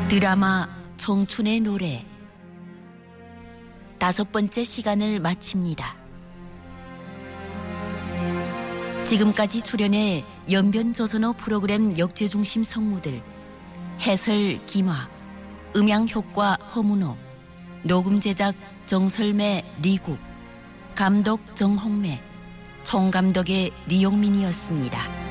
드라마 청춘의 노래 5번째 시간을 마칩니다. 지금까지 출연해 연변조선어 프로그램 역제중심 성우들 해설 김화, 음향효과 허문호, 녹음제작 정설매 리국, 감독 정홍매, 총감독의 리용민이었습니다.